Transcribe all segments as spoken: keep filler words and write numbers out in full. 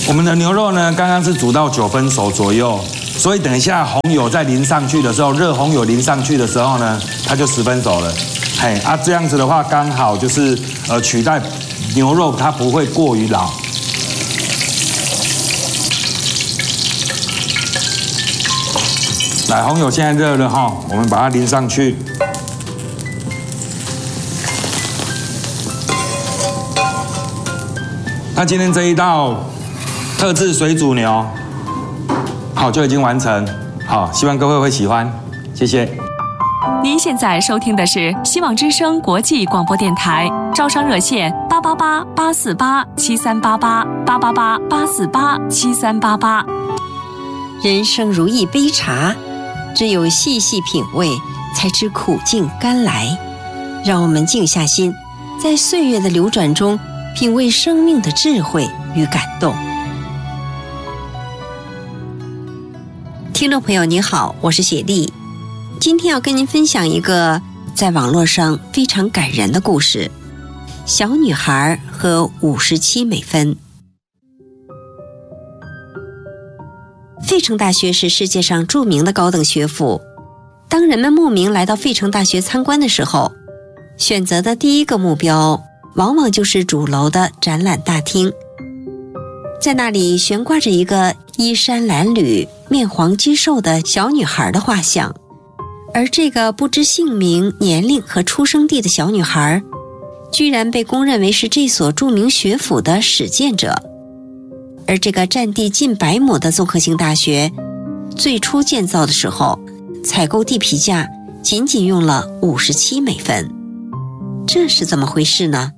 我们的牛肉呢，刚刚是煮到九分熟左右，所以等一下红油再淋上去的时候，热红油淋上去的时候呢，它就十分熟了。嘿啊，这样子的话刚好就是呃取代牛肉，它不会过于老。来，红油现在热了哈，我们把它淋上去。那今天这一道特制水煮牛，好就已经完成。好，希望各位会喜欢，谢谢。 您现在收听的是希望之声国际广播电台，招商热线八八八八四八七三八八八八八八四八七三八八。 人生如一杯茶，只有细细品味，才知苦尽甘来。让我们静下心，在岁月的流转中，品味生命的智慧与感动。听众朋友您好，我是雪莉，今天要跟您分享一个在网络上非常感人的故事，小女孩和五十七美分。费城大学是世界上著名的高等学府，当人们慕名来到费城大学参观的时候，选择的第一个目标往往就是主楼的展览大厅。在那里悬挂着一个衣衫褴褛、面黄肌瘦的小女孩的画像，而这个不知姓名、年龄和出生地的小女孩，居然被公认为是这所著名学府的始建者。而这个占地近百亩的综合性大学，最初建造的时候，采购地皮价仅仅用了五十七美分。这是怎么回事呢？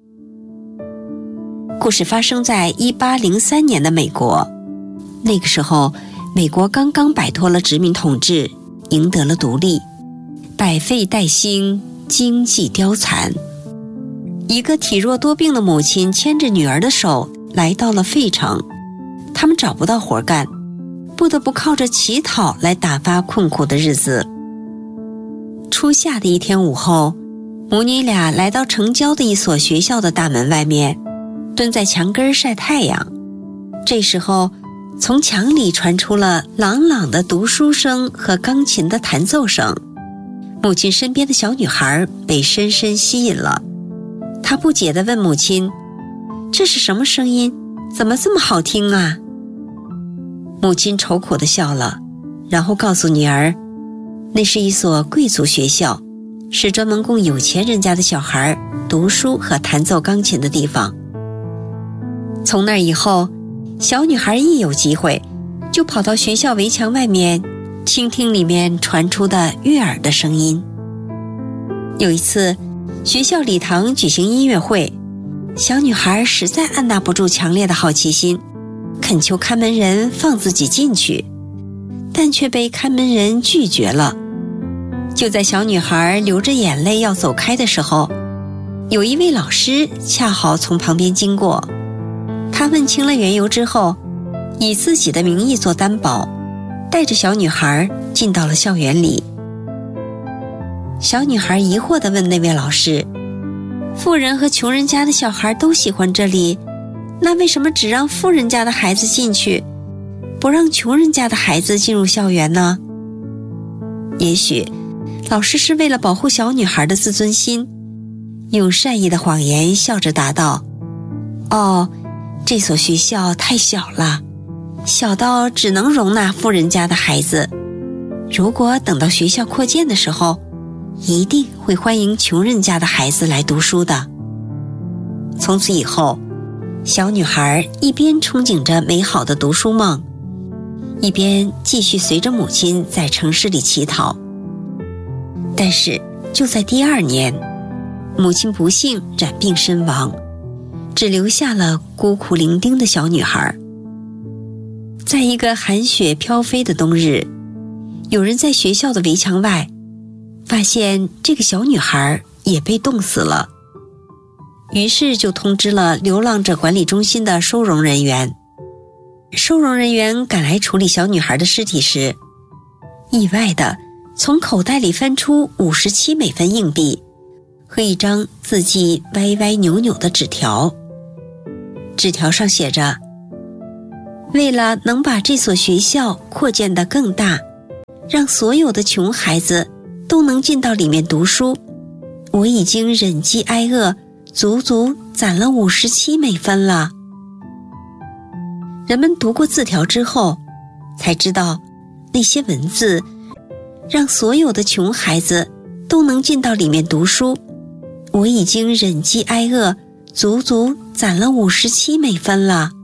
故事发生在一八零三年的美国，那个时候美国刚刚摆脱了殖民统治，赢得了独立，百废待兴，经济凋残。一个体弱多病的母亲牵着女儿的手来到了费城，他们找不到活干，不得不靠着乞讨来打发困苦的日子。初夏的一天午后，母女俩来到城郊的一所学校的大门外面，蹲在墙根晒太阳。这时候，从墙里传出了朗朗的读书声和钢琴的弹奏声。母亲身边的小女孩被深深吸引了，她不解地问母亲：“这是什么声音？怎么这么好听啊？”母亲愁苦地笑了，然后告诉女儿，那是一所贵族学校，是专门供有钱人家的小孩读书和弹奏钢琴的地方。从那以后，小女孩一有机会就跑到学校围墙外面，倾听里面传出的悦耳的声音。有一次，学校礼堂举行音乐会，小女孩实在按捺不住强烈的好奇心，恳求看门人放自己进去，但却被看门人拒绝了。就在小女孩流着眼泪要走开的时候，有一位老师恰好从旁边经过，他问清了缘由之后，以自己的名义做担保，带着小女孩进到了校园里。小女孩疑惑地问那位老师：“富人和穷人家的小孩都喜欢这里，那为什么只让富人家的孩子进去，不让穷人家的孩子进入校园呢？”也许老师是为了保护小女孩的自尊心，用善意的谎言笑着答道：“哦，这所学校太小了，小到只能容纳富人家的孩子。如果等到学校扩建的时候，一定会欢迎穷人家的孩子来读书的。”从此以后，小女孩一边憧憬着美好的读书梦，一边继续随着母亲在城市里乞讨。但是就在第二年，母亲不幸染病身亡，只留下了孤苦伶仃的小女孩。在一个寒雪飘飞的冬日，有人在学校的围墙外发现这个小女孩也被冻死了，于是就通知了流浪者管理中心的收容人员。收容人员赶来处理小女孩的尸体时，意外地从口袋里翻出五十七美分硬币和一张字迹歪歪扭扭的纸条。纸条上写着：“ 为了能把这所学校扩建得更大，让所有的穷孩子都能进到里面读书，我已经忍饥挨饿，足足攒了五十七美分了。人们读过字条之后，才知道那些文字让所有的穷孩子都能进到里面读书，我已经忍饥挨饿，足足攒了五十七美分了。